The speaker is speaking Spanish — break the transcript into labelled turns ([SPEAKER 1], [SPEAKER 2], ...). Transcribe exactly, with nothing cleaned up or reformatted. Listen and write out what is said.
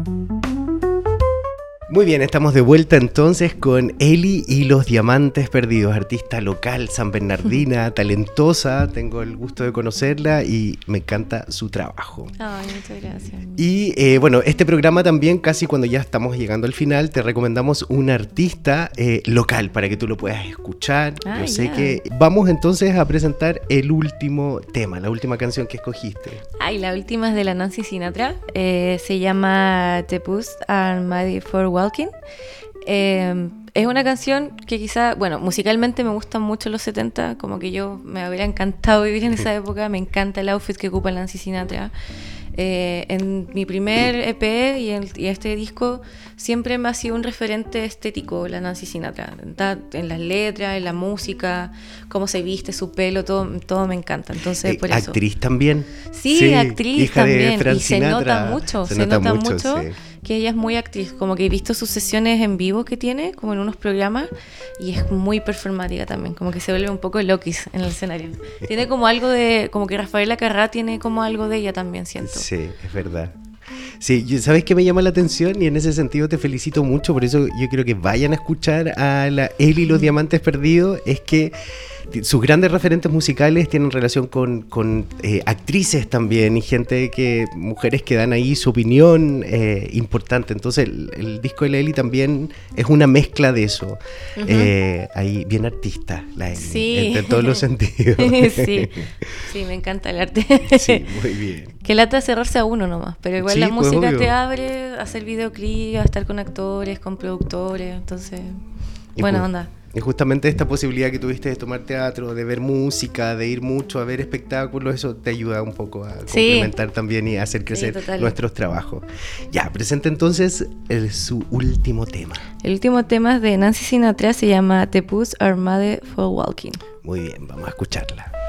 [SPEAKER 1] Muy bien, estamos de vuelta entonces con Eli y los Diamantes Perdidos, artista local, sanbernardina, talentosa, tengo el gusto de conocerla y me encanta su trabajo.
[SPEAKER 2] Ay, muchas gracias.
[SPEAKER 1] Y eh, bueno, este programa también, casi cuando ya estamos llegando al final, te recomendamos un artista eh, local para que tú lo puedas escuchar.
[SPEAKER 2] Ah,
[SPEAKER 1] Yo sé
[SPEAKER 2] yeah.
[SPEAKER 1] que vamos entonces a presentar el último tema, la última canción que escogiste.
[SPEAKER 2] Ay, la última es de la Nancy Sinatra, eh, se llama The Bus I'm Made for Walking. Eh, es una canción que quizá, bueno, musicalmente me gustan mucho los setenta, como que yo me hubiera encantado vivir en esa época, me encanta el outfit que ocupa Nancy Sinatra. Eh, en mi primer E P y en y este disco siempre me ha sido un referente estético la Nancy Sinatra, en las letras, en la música, cómo se viste, su pelo, todo, todo me encanta. Entonces,
[SPEAKER 1] Eh,
[SPEAKER 2] por eso.
[SPEAKER 1] ¿Actriz también?
[SPEAKER 2] Sí,
[SPEAKER 1] Sí,
[SPEAKER 2] actriz
[SPEAKER 1] hija de
[SPEAKER 2] también.
[SPEAKER 1] Frank
[SPEAKER 2] Y se
[SPEAKER 1] Sinatra.
[SPEAKER 2] nota mucho,
[SPEAKER 1] Se
[SPEAKER 2] se,
[SPEAKER 1] nota
[SPEAKER 2] nota,
[SPEAKER 1] mucho,
[SPEAKER 2] mucho,
[SPEAKER 1] sí.
[SPEAKER 2] que ella es muy actriz. Como que he visto sus sesiones en vivo que tiene, como en unos programas, y es muy performática también. Como que se vuelve un poco loquis en el escenario. Tiene como algo de, como que Rafaela Carrà tiene como algo de ella también, siento.
[SPEAKER 1] Sí, es verdad. Sí, yo- ¿sabes qué me llama la atención? Y en ese sentido te felicito mucho, por eso yo quiero que vayan a escuchar a la Eli y los Diamantes Perdidos, es que t- sus grandes referentes musicales tienen relación con, con eh, actrices también y gente que, mujeres que dan ahí su opinión eh, importante. Entonces el, el disco de la Eli también es una mezcla de eso.
[SPEAKER 2] Ujú.
[SPEAKER 1] Eh, ahí bien artista la Eli,
[SPEAKER 2] Sí.
[SPEAKER 1] en, en todos los sentidos.
[SPEAKER 2] sí, sí, me encanta el arte.
[SPEAKER 1] Sí, muy bien.
[SPEAKER 2] Que lata cerrarse a uno nomás, pero igual
[SPEAKER 1] Sí,
[SPEAKER 2] la
[SPEAKER 1] pues,
[SPEAKER 2] música
[SPEAKER 1] obvio.
[SPEAKER 2] te abre a hacer videoclip, a estar con actores, con productores, entonces,
[SPEAKER 1] Y
[SPEAKER 2] buena
[SPEAKER 1] ju-
[SPEAKER 2] onda.
[SPEAKER 1] Y justamente esta posibilidad que tuviste de tomar teatro, de ver música, de ir mucho a ver espectáculos, eso te ayuda un poco a
[SPEAKER 2] Sí.
[SPEAKER 1] complementar también y a hacer crecer
[SPEAKER 2] total.
[SPEAKER 1] nuestros trabajos. Ya, presenta entonces el- su último tema.
[SPEAKER 2] El último tema de Nancy Sinatra se llama The Bus Are Made for Walking.
[SPEAKER 1] Muy bien, vamos a escucharla.